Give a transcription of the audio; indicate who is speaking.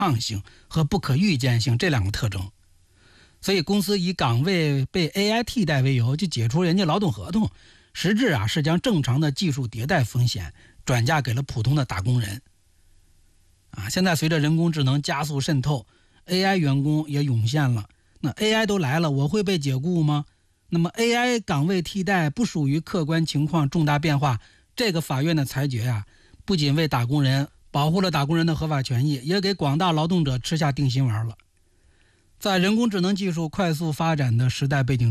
Speaker 1: 抗性和不可预见性这两个特征。所以公司以岗位被 AI 替代为由就解除人家劳动合同，实质是将正常的技术迭代风险转嫁给了普通的打工人。现在随着人工智能加速渗透， AI 员工也涌现了。那 AI 都来了，我会被解雇吗？那么 AI 岗位替代不属于客观情况重大变化，这个法院的裁决不仅为打工人保护了打工人的合法权益，也给广大劳动者吃下定心丸了。在人工智能技术快速发展的时代背景